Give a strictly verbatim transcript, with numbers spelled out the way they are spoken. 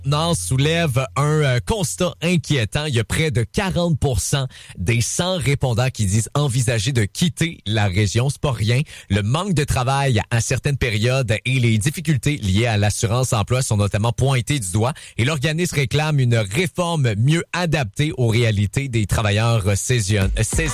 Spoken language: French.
Non, soulève un euh, constat inquiétant. Il y a près de quarante pour cent des cent répondants qui disent envisager de quitter la région. C'est pas rien. Le manque de travail à certaines périodes et les difficultés liées à l'assurance-emploi sont notamment pointées du doigt. Et l'organisme réclame une réforme mieux adaptée aux réalités des travailleurs saisonniers.